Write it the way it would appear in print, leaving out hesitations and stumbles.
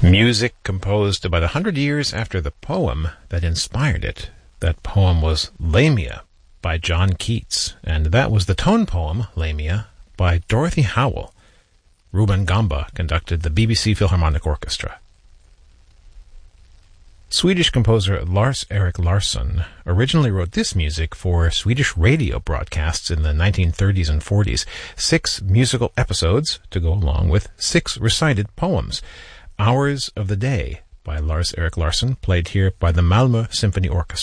Music composed about 100 years after the poem that inspired it. That poem was Lamia by John Keats, and that was the tone poem, Lamia, by Dorothy Howell. Ruben Gamba conducted the BBC Philharmonic Orchestra. Swedish composer Lars-Erik Larsson originally wrote this music for Swedish radio broadcasts in the 1930s and 40s. 6 musical episodes to go along with 6 recited poems. Hours of the Day by Lars-Erik Larsson, played here by the Malmö Symphony Orchestra.